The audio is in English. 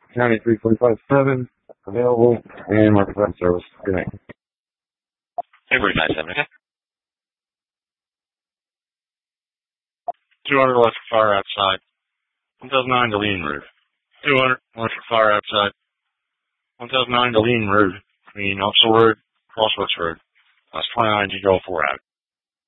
County 345-7, available, and market time service. Good night. Every night, 7, okay? 200 electric fire outside. 1009 Deline Road. 200 electric fire outside. 1009 Deline Road between Oxel Road, Crosswoods Road. That's 29 G Gulf 4 out.